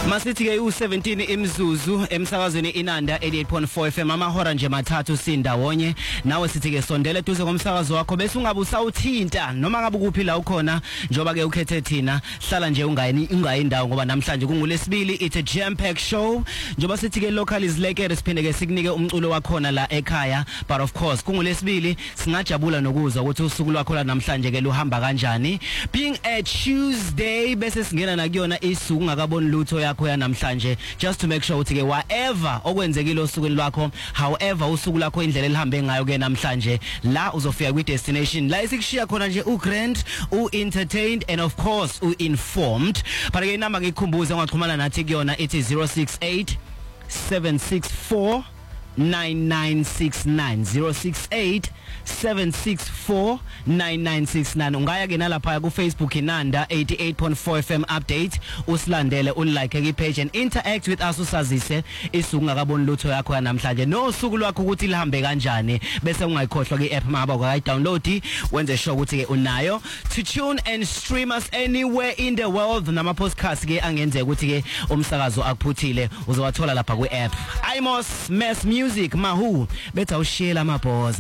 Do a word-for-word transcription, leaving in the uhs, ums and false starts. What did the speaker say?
Masithi ke u seventeen imzuzu emsakazweni Inanda eighty-eight point four F M amahora nje mathathu sindawonye nawe sithi ke sondela eduze komsakazo wakho bese ungabe usawuthinta noma ngabe kuphi la ukhona njoba ke ukhethe thina hlala nje ungayini ungayindawo ngoba namhlanje kungulesibili it's a jam pack show njoba sithi ke local is lekere siphinde ke sikunike umculo wakhona la ekhaya but of course kungulesibili singajabula nokuzwa ukuthi usuku lwakho la namhlanje ke luhamba kanjani being a Tuesday bese singena na kuyona isuku ngakaboni lutho yakho ya namhlanje just to make sure ukuthi ke whatever okwenzekile osukwini lwakho however usuku lakho indlela elihambe ngayo ke namhlanje la uzofika kwi destination la isikushiya khona nje u grand u entertained and of course u informed but ke inamba ngikhumbuze ungaxhumana nathi kuyona ithi zero six eight seven six four nine nine six nine zero six eight seven six four nine nine six nine ungaya ke nalapha ku Facebook Inanda eighty-eight point four F M update usilandele ulike ke page and interact with us usazise isuku ngakaboni lutho yakho namhlanje no suku lwakho ukuthi lihambe kanjani bese ungayikhohlwa ke app maba kwa download wenze sure ukuthi ke unayo to tune and stream us anywhere in the world nama podcast ke angenzeka ukuthi ke umsakazo akuphuthile uzowathola lapha ku app Imos Mass Music Mahu betha ushela amabhoza